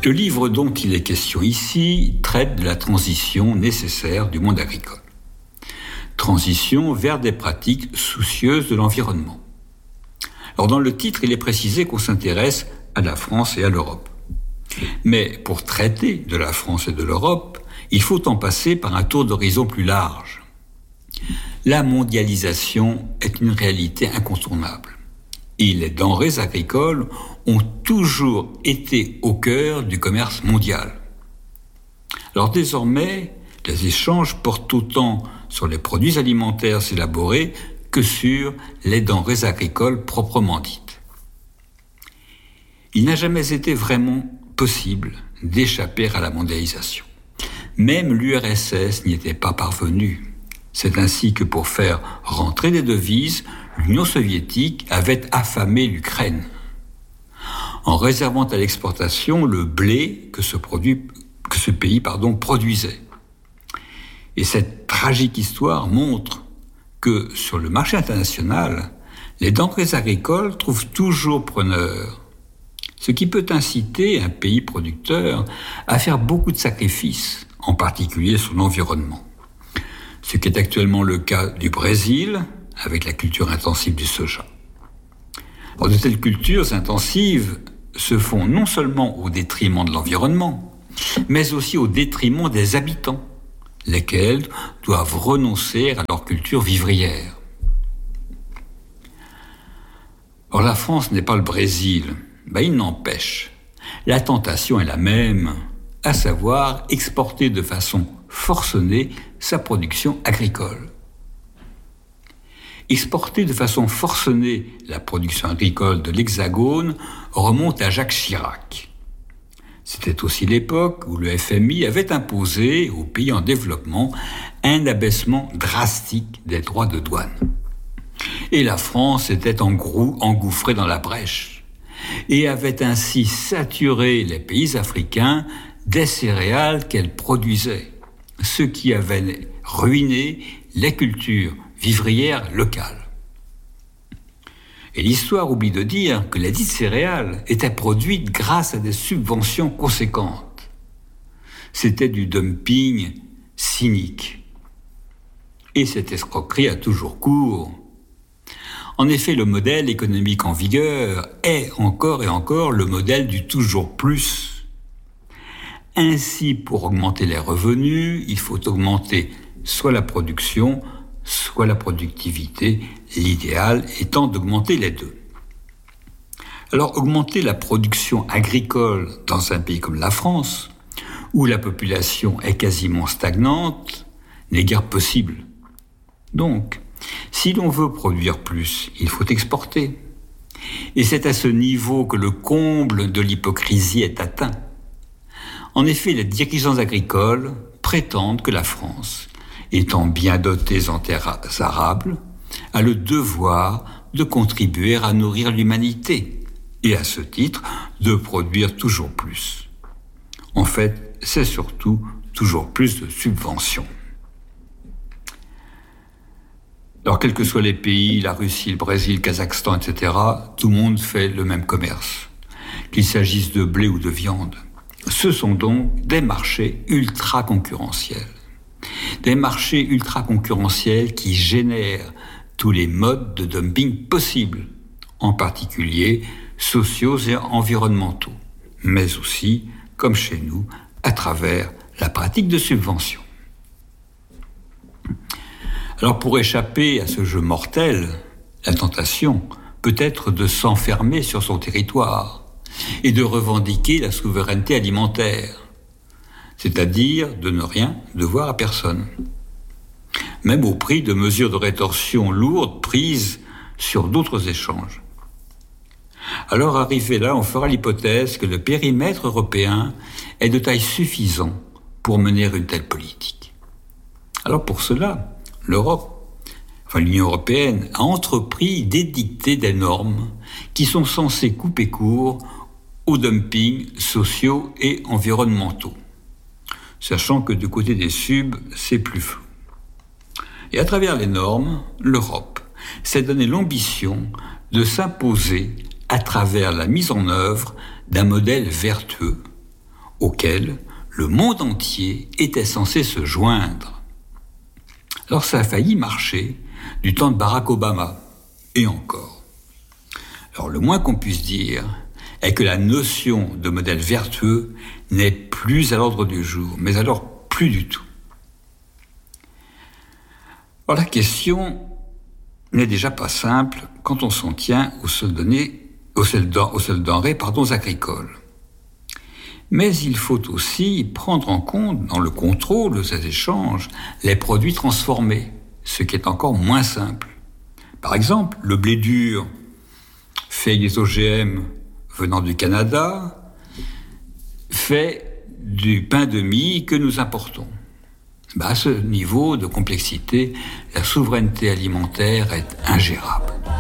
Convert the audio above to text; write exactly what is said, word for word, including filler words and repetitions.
Le livre dont il est question ici traite de la transition nécessaire du monde agricole. Transition vers des pratiques soucieuses de l'environnement. Alors dans le titre, il est précisé qu'on s'intéresse à la France et à l'Europe. Mais pour traiter de la France et de l'Europe, il faut en passer par un tour d'horizon plus large. La mondialisation est une réalité incontournable. Et les denrées agricoles ont toujours été au cœur du commerce mondial. Alors désormais, les échanges portent autant sur les produits alimentaires élaborés que sur les denrées agricoles proprement dites. Il n'a jamais été vraiment possible d'échapper à la mondialisation. Même l'U R S S n'y était pas parvenue. C'est ainsi que pour faire rentrer des devises, l'Union soviétique avait affamé l'Ukraine, en réservant à l'exportation le blé que ce, produit, que ce pays pardon, produisait. Et cette tragique histoire montre que sur le marché international, les denrées agricoles trouvent toujours preneur, ce qui peut inciter un pays producteur à faire beaucoup de sacrifices, en particulier sur l'environnement. Ce qui est actuellement le cas du Brésil, avec la culture intensive du soja. Alors, de telles cultures intensives se font non seulement au détriment de l'environnement, mais aussi au détriment des habitants, lesquels doivent renoncer à leur culture vivrière. Or, la France n'est pas le Brésil, ben, il n'empêche. La tentation est la même, à savoir exporter de façon forcenée sa production agricole. Exporter de façon forcenée la production agricole de l'Hexagone remonte à Jacques Chirac. C'était aussi l'époque où le F M I avait imposé aux pays en développement un abaissement drastique des droits de douane. Et la France était en gros engouffrée dans la brèche et avait ainsi saturé les pays africains des céréales qu'elle produisait, ce qui avait ruiné les cultures vivrières locales. Et l'histoire oublie de dire que les dites céréales étaient produites grâce à des subventions conséquentes. C'était du dumping cynique. Et cette escroquerie a toujours cours. En effet, le modèle économique en vigueur est encore et encore le modèle du toujours plus. Ainsi, pour augmenter les revenus, il faut augmenter soit la production, soit la productivité, l'idéal étant d'augmenter les deux. Alors, augmenter la production agricole dans un pays comme la France, où la population est quasiment stagnante, n'est guère possible. Donc, si l'on veut produire plus, il faut exporter. Et c'est à ce niveau que le comble de l'hypocrisie est atteint. En effet, les dirigeants agricoles prétendent que la France, étant bien dotée en terres arables, a le devoir de contribuer à nourrir l'humanité et à ce titre de produire toujours plus. En fait, c'est surtout toujours plus de subventions. Alors, quels que soient les pays, la Russie, le Brésil, le Kazakhstan, et cetera, tout le monde fait le même commerce, qu'il s'agisse de blé ou de viande. Ce sont donc des marchés ultra concurrentiels. Des marchés ultra concurrentiels qui génèrent tous les modes de dumping possibles, en particulier sociaux et environnementaux, mais aussi, comme chez nous, à travers la pratique de subventions. Alors pour échapper à ce jeu mortel, la tentation peut être de s'enfermer sur son territoire et de revendiquer la souveraineté alimentaire, c'est-à-dire de ne rien devoir à personne, même au prix de mesures de rétorsion lourdes prises sur d'autres échanges. Alors arrivé là, on fera l'hypothèse que le périmètre européen est de taille suffisante pour mener une telle politique. Alors pour cela, l'Europe, enfin l'Union européenne, a entrepris d'édicter des normes qui sont censées couper court aux dumpings sociaux et environnementaux, sachant que du côté des subs, c'est plus flou. Et à travers les normes, l'Europe s'est donné l'ambition de s'imposer à travers la mise en œuvre d'un modèle vertueux, auquel le monde entier était censé se joindre. Alors ça a failli marcher du temps de Barack Obama, et encore. Alors le moins qu'on puisse dire est que la notion de modèle vertueux n'est plus à l'ordre du jour, mais alors plus du tout. Alors la question n'est déjà pas simple quand on s'en tient aux seules données, aux seules, aux seules denrées pardon, agricoles. Mais il faut aussi prendre en compte dans le contrôle de ces échanges les produits transformés, ce qui est encore moins simple. Par exemple, le blé dur fait des O G M venant du Canada, fait du pain de mie que nous importons. Ben à ce niveau de complexité, la souveraineté alimentaire est ingérable.